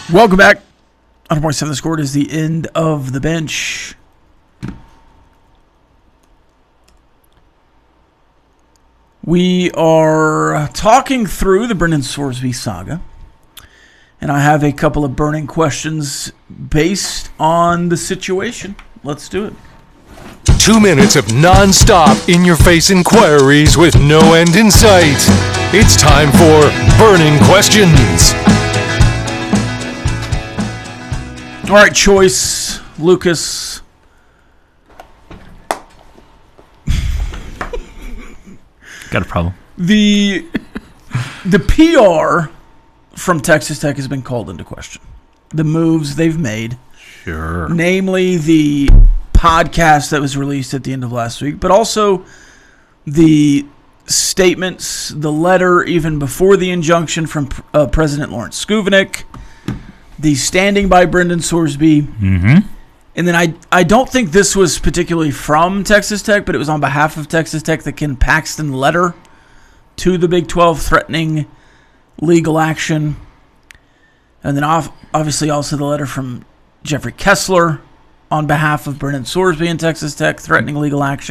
Welcome back. 100.7 The Score is the end of the bench. We are talking through the Brendan Sorsby saga, and I have a couple of burning questions based on the situation. Let's do it. 2 minutes of non-stop in-your-face inquiries with no end in sight. It's time for Burning Questions. All right, Choice, Lucas. Got a problem. The PR from Texas Tech has been called into question. The moves they've made. Sure. Namely, the podcast that was released at the end of last week, but also the statements, the letter even before the injunction from President Lawrence Skuvnik, the standing by Brendan Sorsby. Mm-hmm. And then I don't think this was particularly from Texas Tech, but it was on behalf of Texas Tech, the Ken Paxton letter to the Big 12 threatening legal action. And then obviously also the letter from Jeffrey Kessler on behalf of Brendan Sorsby and Texas Tech threatening legal action.